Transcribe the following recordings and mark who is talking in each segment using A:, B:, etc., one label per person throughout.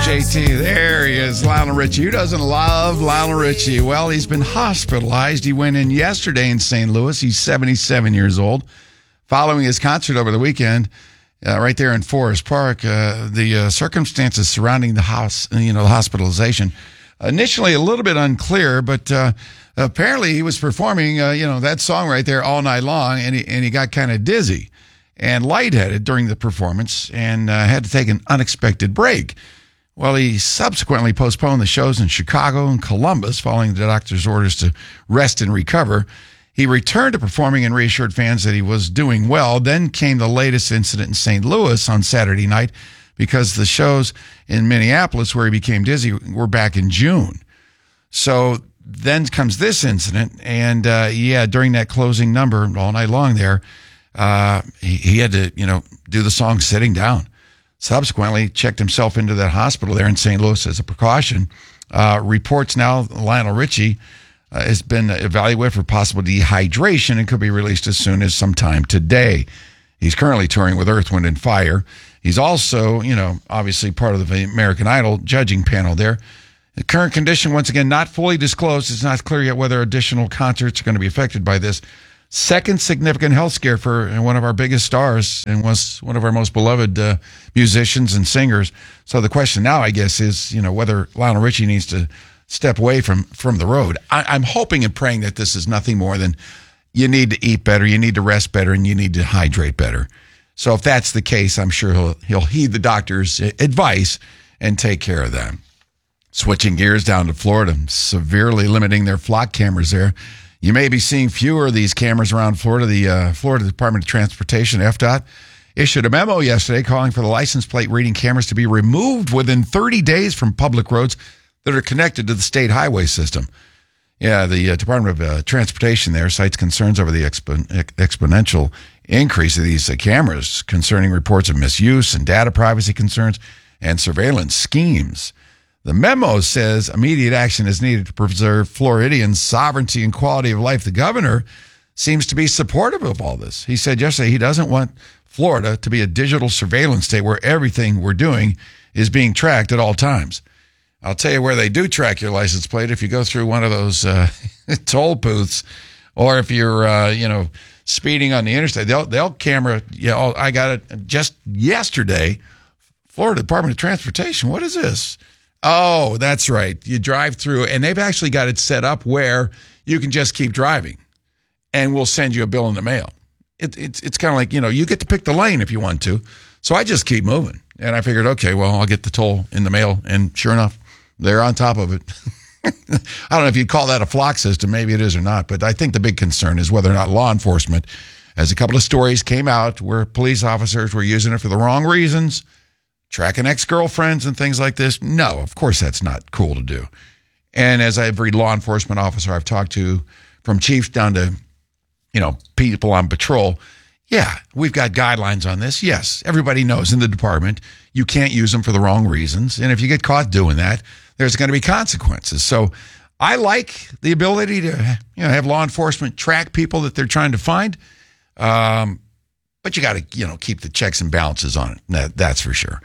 A: JT, there he is, Lionel Richie. Who doesn't love Lionel Richie? Well, he's been hospitalized. He went in yesterday in St. Louis. He's 77 years old. Following his concert over the weekend, right there in Forest Park, the circumstances surrounding the hospitalization, initially a little bit unclear, but apparently he was performing, that song right there all night long, and he got kind of dizzy and lightheaded during the performance and had to take an unexpected break. Well, he subsequently postponed the shows in Chicago and Columbus following the doctor's orders to rest and recover. He returned to performing and reassured fans that he was doing well. Then came the latest incident in St. Louis on Saturday night because the shows in Minneapolis where he became dizzy were back in June. So then comes this incident, and during that closing number all night long there, he had to, do the song sitting down. Subsequently, checked himself into that hospital there in St. Louis as a precaution. Reports now Lionel Richie has been evaluated for possible dehydration and could be released as soon as sometime today. He's currently touring with Earth, Wind, and Fire. He's also, obviously part of the American Idol judging panel there. The current condition, once again, not fully disclosed. It's not clear yet whether additional concerts are going to be affected by this. Second significant health scare for one of our biggest stars and was one of our most beloved musicians and singers. So the question now, I guess, is, whether Lionel Richie needs to step away from the road. I'm hoping and praying that this is nothing more than you need to eat better, you need to rest better, and you need to hydrate better. So if that's the case, I'm sure he'll heed the doctor's advice and take care of that. Switching gears down to Florida, severely limiting their flock cameras there. You may be seeing fewer of these cameras around Florida. The Florida Department of Transportation, FDOT, issued a memo yesterday calling for the license plate reading cameras to be removed within 30 days from public roads that are connected to the state highway system. Yeah, the Department of Transportation there cites concerns over the exponential increase of these cameras concerning reports of misuse and data privacy concerns and surveillance schemes. The memo says immediate action is needed to preserve Floridians' sovereignty and quality of life. The governor seems to be supportive of all this. He said yesterday he doesn't want Florida to be a digital surveillance state where everything we're doing is being tracked at all times. I'll tell you where they do track your license plate. If you go through one of those toll booths, or if you're, speeding on the interstate, they'll camera. I got it just yesterday. Florida Department of Transportation. What is this? Oh, that's right. You drive through, and they've actually got it set up where you can just keep driving, and we'll send you a bill in the mail. It's kind of like, you get to pick the lane if you want to. So I just keep moving, and I figured, okay, well, I'll get the toll in the mail, and sure enough, they're on top of it. I don't know if you'd call that a flock system. Maybe it is or not, but I think the big concern is whether or not law enforcement, as a couple of stories came out where police officers were using it for the wrong reasons, tracking ex-girlfriends and things like this. No, of course that's not cool to do. And as every law enforcement officer I've talked to, from chiefs down to, people on patrol, yeah, we've got guidelines on this. Yes, everybody knows in the department you can't use them for the wrong reasons. And if you get caught doing that, there's going to be consequences. So I like the ability to have law enforcement track people that they're trying to find. But you got to, keep the checks and balances on it. That's for sure.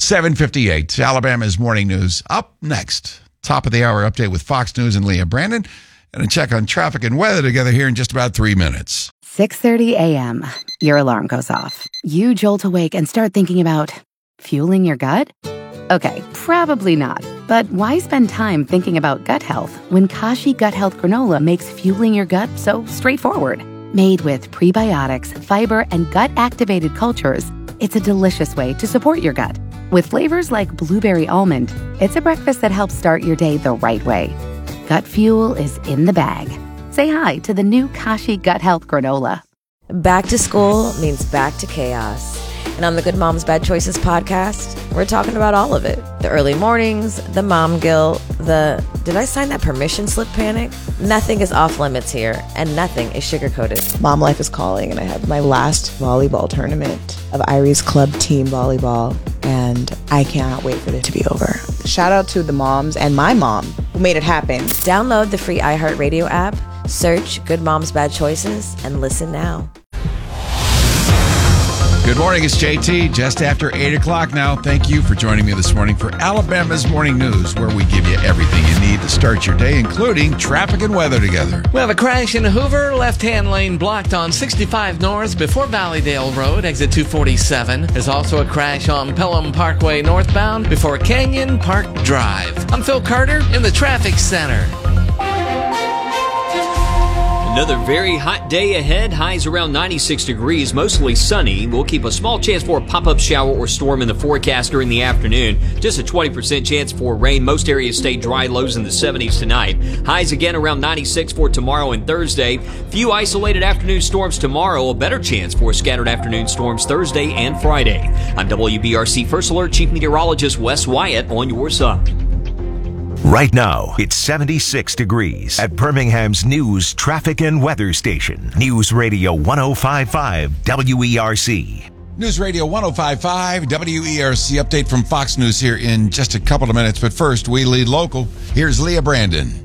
A: 7:58, Alabama's Morning News. Up next, top of the hour update with Fox News and Leah Brandon. And a check on traffic and weather together here in just about 3 minutes.
B: 6:30 a.m. Your alarm goes off. You jolt awake and start thinking about fueling your gut? Okay, probably not. But why spend time thinking about gut health when Kashi Gut Health Granola makes fueling your gut so straightforward? Made with prebiotics, fiber, and gut-activated cultures, it's a delicious way to support your gut. With flavors like blueberry almond, it's a breakfast that helps start your day the right way. Gut fuel is in the bag. Say hi to the new Kashi Gut Health Granola.
C: Back to school means back to chaos. And on the Good Moms Bad Choices podcast, we're talking about all of it. The early mornings, the mom guilt, did I sign that permission slip panic? Nothing is off limits here, and nothing is sugar-coated.
D: Mom life is calling, and I have my last volleyball tournament of Irie's club team volleyball, and I cannot wait for it to be over. Shout out to the moms and my mom who made it happen.
C: Download the free iHeartRadio app, search Good Moms Bad Choices, and listen now.
A: Good morning, it's JT, just after 8 o'clock now. Thank you for joining me this morning for Alabama's Morning News, where we give you everything you need to start your day, including traffic and weather together.
E: We have a crash in Hoover, left-hand lane blocked on 65 North before Valleydale Road, exit 247. There's also a crash on Pelham Parkway northbound before Canyon Park Drive. I'm Phil Carter in the Traffic Center.
F: Another very hot day ahead. Highs around 96 degrees, mostly sunny. We'll keep a small chance for a pop-up shower or storm in the forecast during the afternoon. Just a 20% chance for rain. Most areas stay dry, lows in the 70s tonight. Highs again around 96 for tomorrow and Thursday. Few isolated afternoon storms tomorrow. A better chance for scattered afternoon storms Thursday and Friday. I'm WBRC First Alert Chief Meteorologist Wes Wyatt on your side.
G: Right now, it's 76 degrees at Birmingham's news, traffic, and weather station. News Radio 105.5 WERC.
A: News Radio 105.5 WERC update from Fox News here in just a couple of minutes. But first, we lead local. Here's Leah Brandon.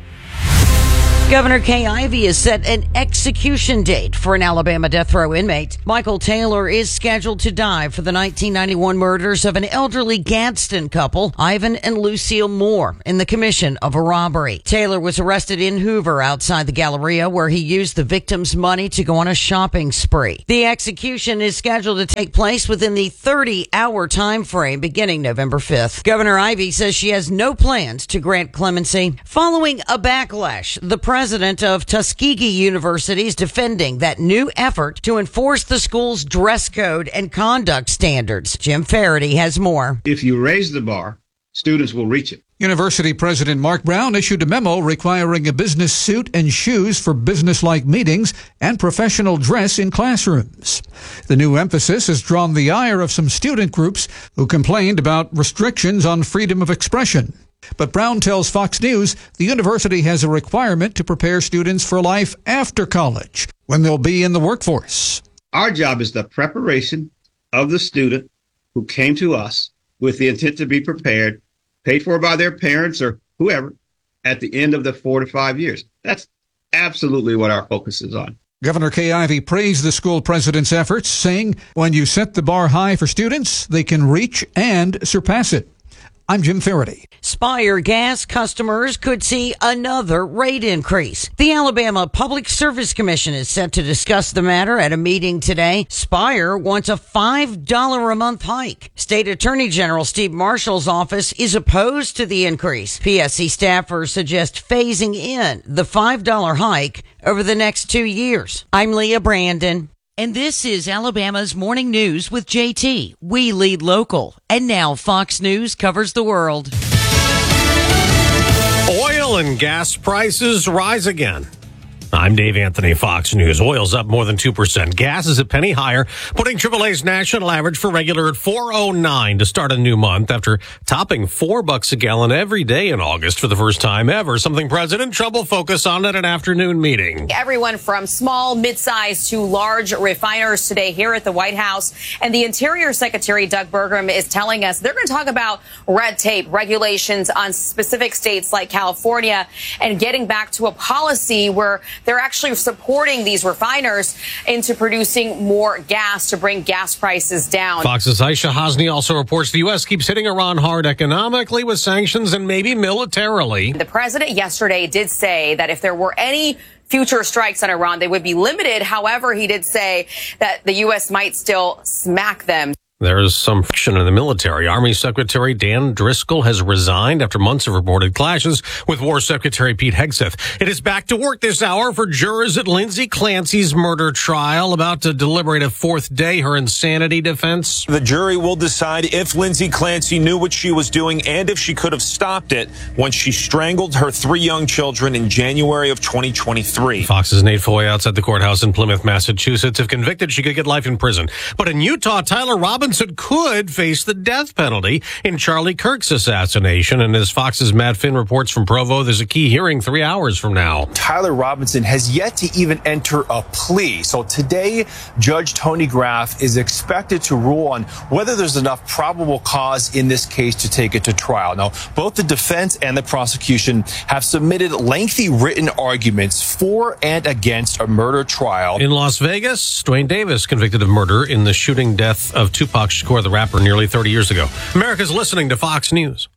H: Governor Kay Ivey has set an execution date for an Alabama death row inmate. Michael Taylor is scheduled to die for the 1991 murders of an elderly Gadsden couple, Ivan and Lucille Moore, in the commission of a robbery. Taylor was arrested in Hoover outside the Galleria, where he used the victim's money to go on a shopping spree. The execution is scheduled to take place within the 30-hour time frame beginning November 5th. Governor Ivey says she has no plans to grant clemency following a backlash. The president of Tuskegee University is defending that new effort to enforce the school's dress code and conduct standards. Jim Faraday has more.
I: If you raise the bar, students will reach it.
J: University President Mark Brown issued a memo requiring a business suit and shoes for business-like meetings and professional dress in classrooms. The new emphasis has drawn the ire of some student groups who complained about restrictions on freedom of expression. But Brown tells Fox News the university has a requirement to prepare students for life after college, when they'll be in the workforce.
I: Our job is the preparation of the student who came to us with the intent to be prepared, paid for by their parents or whoever, at the end of the 4 to 5 years. That's absolutely what our focus is on.
J: Governor Kay Ivey praised the school president's efforts, saying, when you set the bar high for students, they can reach and surpass it. I'm Jim Faraday.
H: Spire gas customers could see another rate increase. The Alabama Public Service Commission is set to discuss the matter at a meeting today. Spire wants a $5 a month hike. State Attorney General Steve Marshall's office is opposed to the increase. PSC staffers suggest phasing in the $5 hike over the next 2 years. I'm Leah Brandon. And this is Alabama's Morning News with JT. We lead local. And now Fox News covers the world.
K: Oil and gas prices rise again. I'm Dave Anthony, Fox News. Oil's up more than 2%. Gas is a penny higher, putting AAA's national average for regular at $4.09 to start a new month after topping $4 a gallon every day in August for the first time ever, something President Trump will focus on at an afternoon meeting.
L: Everyone from small, mid-sized to large refiners today here at the White House. And the Interior Secretary, Doug Burgum, is telling us they're going to talk about red tape, regulations on specific states like California, and getting back to a policy where they're actually supporting these refiners into producing more gas to bring gas prices down.
K: Fox's Aisha Hasni also reports the U.S. keeps hitting Iran hard economically with sanctions and maybe militarily.
L: The president yesterday did say that if there were any future strikes on Iran, they would be limited. However, he did say that the U.S. might still smack them.
K: There is some friction in the military. Army Secretary Dan Driscoll has resigned after months of reported clashes with War Secretary Pete Hegseth. It is back to work this hour for jurors at Lindsay Clancy's murder trial, about to deliberate a fourth day her insanity defense.
M: The jury will decide if Lindsay Clancy knew what she was doing and if she could have stopped it when she strangled her 3 young children in January of 2023.
K: Fox's Nate Foy outside the courthouse in Plymouth, Massachusetts. If convicted, she could get life in prison. But in Utah, Tyler Robinson Robinson could face the death penalty in Charlie Kirk's assassination. And as Fox's Matt Finn reports from Provo, there's a key hearing 3 hours from now.
M: Tyler Robinson has yet to even enter a plea. So today, Judge Tony Graff is expected to rule on whether there's enough probable cause in this case to take it to trial. Now, both the defense and the prosecution have submitted lengthy written arguments for and against a murder trial.
K: In Las Vegas, Dwayne Davis convicted of murder in the shooting death of Tupac Shakur, the rapper, nearly 30 years ago. America's listening to Fox News.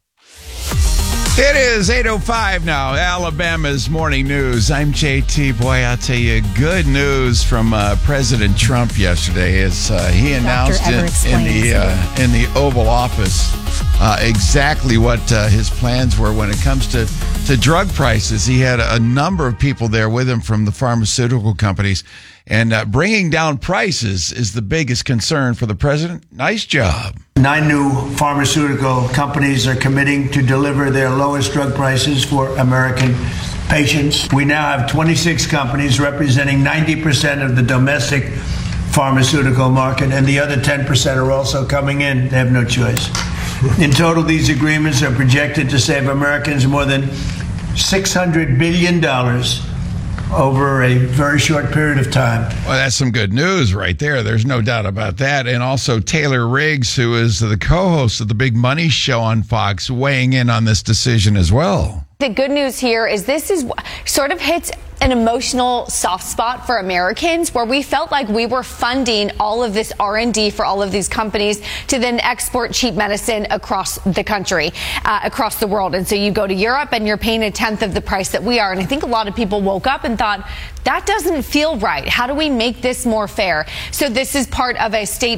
A: It is 8:05 now, Alabama's morning news. I'm JT. Boy, I'll tell you, good news from President Trump yesterday as he announced in the Oval Office exactly what his plans were when it comes to drug prices. He had a number of people there with him from the pharmaceutical companies, and bringing down prices is the biggest concern for the president. Nice job.
N: 9 new pharmaceutical companies are committing to deliver their lowest drug prices for American patients. We now have 26 companies representing 90% of the domestic pharmaceutical market, and the other 10% are also coming in. They have no choice. In total, these agreements are projected to save Americans more than $600 billion over a very short period of time.
A: Well, that's some good news right there. There's no doubt about that. And also Taylor Riggs, who is the co-host of the Big Money Show on Fox, weighing in on this decision as well.
O: The good news here is this is sort of hits an emotional soft spot for Americans where we felt like we were funding all of this R&D for all of these companies to then export cheap medicine across the country, across the world. And so you go to Europe and you're paying a tenth of the price that we are. And I think a lot of people woke up and thought, that doesn't feel right. How do we make this more fair? So this is part of a state